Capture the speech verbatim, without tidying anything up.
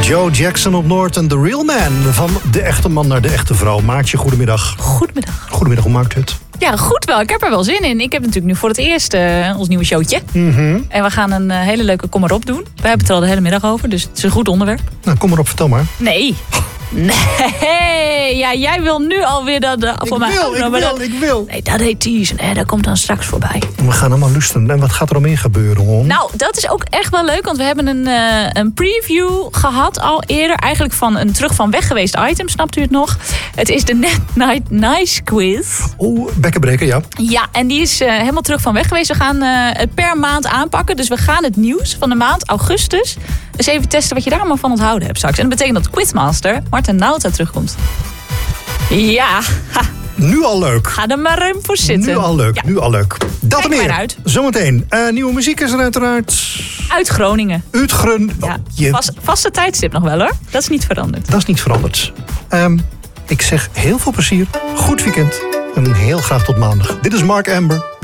Joe Jackson op Noord en The Real Man. Van de echte man naar de echte vrouw. Maartje, goedemiddag. Goedemiddag. Goedemiddag, hoe maakt u het? Ja, goed wel. Ik heb er wel zin in. Ik heb natuurlijk nu voor het eerst uh, ons nieuwe showtje. Mm-hmm. En we gaan een uh, hele leuke kom erop doen. We hebben het er al de hele middag over, dus het is een goed onderwerp. Nou, kom erop, vertel maar. Nee. Nee, ja, jij wil nu alweer dat... Uh, ik, mij wil, ik wil, dat, ik wil. Nee, dat heet teasen. Nee, dat komt dan straks voorbij. We gaan allemaal luisteren. En wat gaat er omheen gebeuren, hoor? Nou, dat is ook echt wel leuk. Want we hebben een, uh, een preview gehad al eerder. Eigenlijk van een terug van weg geweest item, snapt u het nog? Het is de Net Night Nice Quiz. Oeh, bekkenbreken, ja. Ja, en die is uh, helemaal terug van weg geweest. We gaan uh, het per maand aanpakken. Dus we gaan het nieuws van de maand augustus eens even testen wat je daar allemaal van onthouden hebt straks. En dat betekent dat Quizmaster Marten Nauta terugkomt. Ja, ha. Nu al leuk. Ga er maar ruim voor zitten. Nu al leuk, ja. nu al leuk. Dat en meer. Uit. Zometeen. Uh, nieuwe muziek is er uiteraard. Uit Groningen. Uit Grun. Ja. Oh, je... Vast, vaste tijdstip nog wel hoor. Dat is niet veranderd. Dat is niet veranderd. Um, ik zeg heel veel plezier. Goed weekend. En heel graag tot maandag. Dit is Mark Amber.